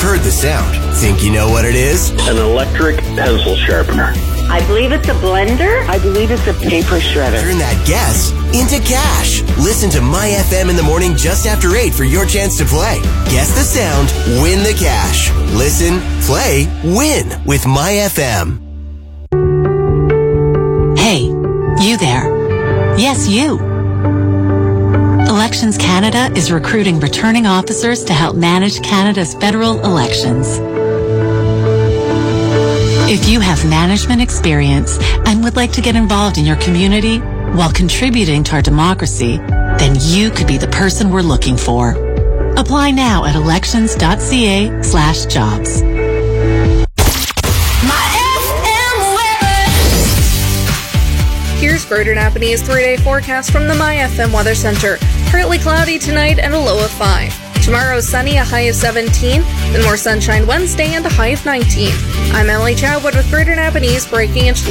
heard the sound. Think you know what it is? An electric pencil sharpener. I believe it's a blender. I believe it's a paper shredder. Turn that guess into cash. Listen to My FM in the morning just after 8 for your chance to play. Guess the sound, win the cash. Listen, play, win with My FM. Hey, you there. Yes, you. Elections Canada is recruiting returning officers to help manage Canada's federal elections. If you have management experience and would like to get involved in your community while contributing to our democracy, then you could be the person we're looking for. Apply now at elections.ca/jobs. Here's Greater Napanese 3-day forecast from the My FM Weather Center. Partly cloudy tonight and a low of 5. Tomorrow sunny, a high of 17. Then more sunshine Wednesday and a high of 19. I'm Emily Chadwood with Greater Napanese Breaking Into